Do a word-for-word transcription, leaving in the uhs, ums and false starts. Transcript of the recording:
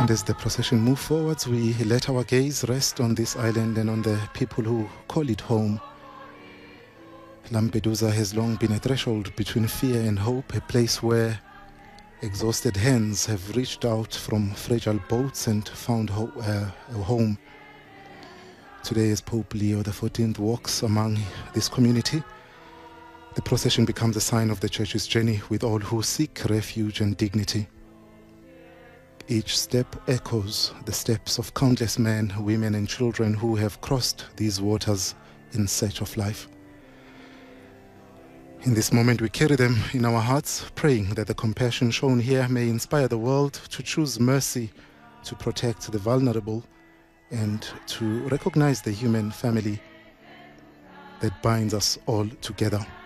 And as the procession moves forwards, we let our gaze rest on this island and on the people who call it home. Lampedusa has long been a threshold between fear and hope, a place where exhausted hands have reached out from fragile boats and found ho uh, a home. Today, as Pope Leo the fourteenth walks among this community, the procession becomes a sign of the Church's journey with all who seek refuge and dignity. Each step echoes the steps of countless men, women and children who have crossed these waters in search of life. In this moment, we carry them in our hearts, praying that the compassion shown here may inspire the world to choose mercy, to protect the vulnerable, and to recognize the human family that binds us all together.